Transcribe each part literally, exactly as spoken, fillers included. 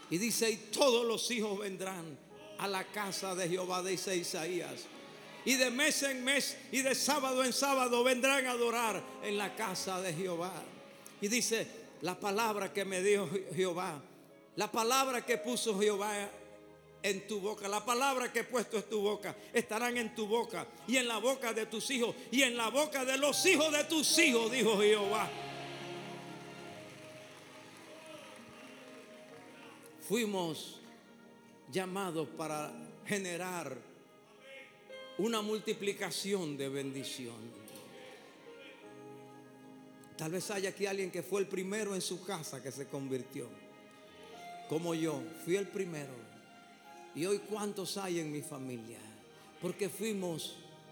Y dice, y todos los hijos vendrán a la casa de Jehová, dice Isaías. Y de mes en mes y de sábado en sábado vendrán a adorar en la casa de Jehová. Y dice, la palabra que me dio Jehová, la palabra que puso Jehová en tu boca, la palabra que he puesto en tu boca, estarán en tu boca y en la boca de tus hijos y en la boca de los hijos de tus hijos, dijo Jehová. Fuimos llamados para generar una multiplicación de bendición. Tal vez haya aquí alguien que fue el primero en su casa que se convirtió, como yo, fui el primero. Y hoy cuántos hay en mi familia, porque fuimos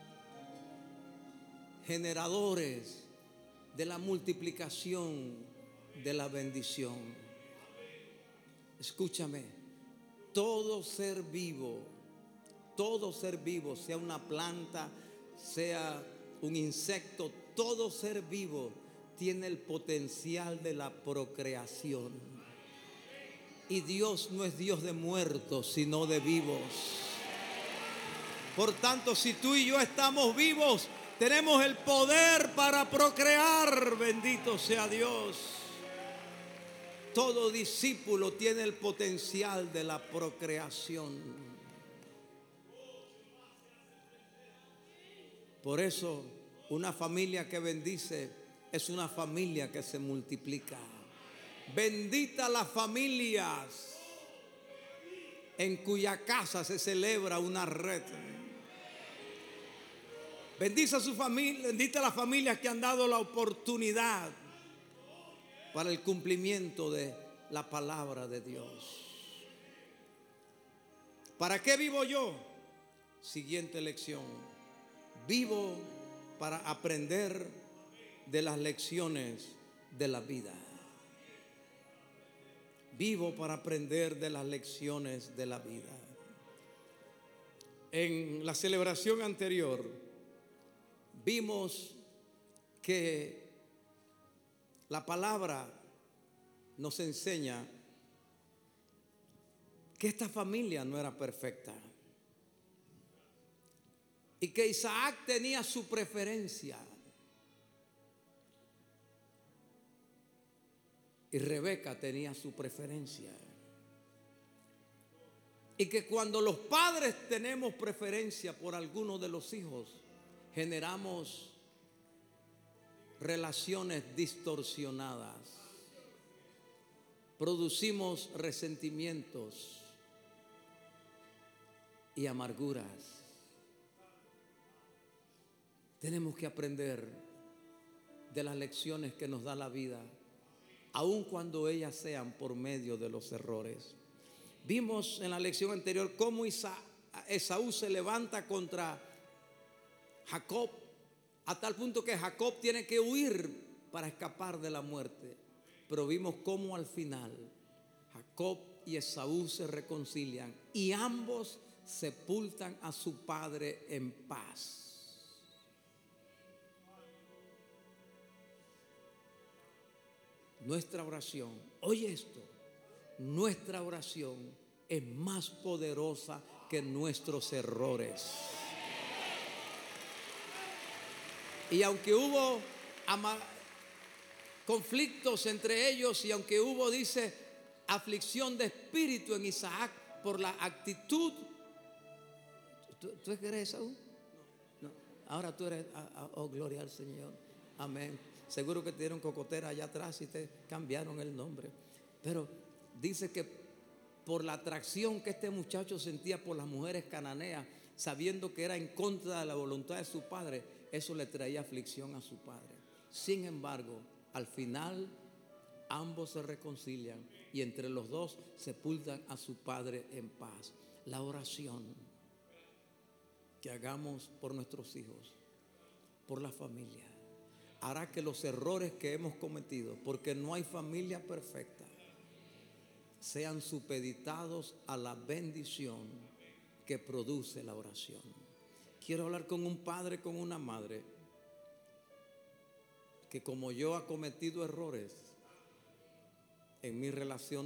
generadores de la multiplicación de la bendición. Escúchame, todo ser vivo, todo ser vivo, sea una planta, sea un insecto, todo ser vivo tiene el potencial de la procreación. Y Dios no es Dios de muertos, sino de vivos. Por tanto, si tú y yo estamos vivos, tenemos el poder para procrear. Bendito sea Dios. Todo discípulo tiene el potencial de la procreación. Por eso, una familia que bendice es una familia que se multiplica. Bendita las familias en cuya casa se celebra una red. Bendice a su familia, bendita las familias que han dado la oportunidad para el cumplimiento de la palabra de Dios. ¿Para qué vivo yo? Siguiente lección. Vivo para aprender de las lecciones de la vida. Vivo para aprender de las lecciones de la vida. En la celebración anterior vimos que la palabra nos enseña que esta familia no era perfecta y que Isaac tenía su preferencia y Rebeca tenía su preferencia, y que cuando los padres tenemos preferencia por alguno de los hijos, generamos relaciones distorsionadas, producimos resentimientos y amarguras. Tenemos que aprender de las lecciones que nos da la vida, aun cuando ellas sean por medio de los errores. Vimos en la lección anterior cómo Esaú se levanta contra Jacob, a tal punto que Jacob tiene que huir para escapar de la muerte. Pero vimos cómo al final Jacob y Esaú se reconcilian y ambos sepultan a su padre en paz. Nuestra oración, oye esto, nuestra oración es más poderosa que nuestros errores. Y aunque hubo ama- conflictos entre ellos, y aunque hubo, dice, aflicción de espíritu en Isaac por la actitud. ¿Tú, tú eres Esaú? No. Ahora tú eres, oh, gloria al Señor. Amén. Seguro que te dieron cocotera allá atrás y te cambiaron el nombre. Pero dice que por la atracción que este muchacho sentía por las mujeres cananeas, sabiendo que era en contra de la voluntad de su padre, eso le traía aflicción a su padre. Sin embargo, al final ambos se reconcilian y entre los dos sepultan a su padre en paz. La oración que hagamos por nuestros hijos, por la familia, hará que los errores que hemos cometido, porque no hay familia perfecta, sean supeditados a la bendición que produce la oración. Quiero hablar con un padre, con una madre que como yo ha cometido errores en mi relación